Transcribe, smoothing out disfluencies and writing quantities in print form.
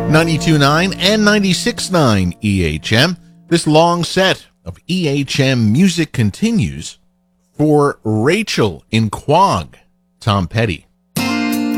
92.9 and 96.9 EHM. This long set of EHM music continues for Rachel in Quogue, Tom Petty.